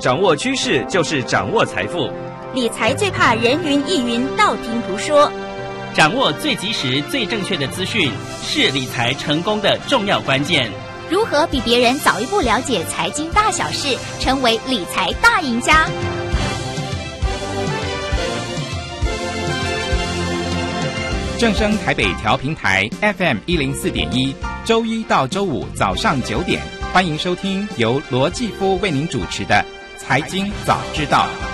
掌握趋势就是掌握财富。 理财最怕人云亦云，道听途说。 掌握最及时、最正确的资讯，是理财成功的重要关键。 如何比别人早一步了解财经大小事，成为理财大赢家？ 正声台北调频台 FM104.1，周一到周五早上9点，欢迎收听由罗继夫为您主持的《财经早知道》。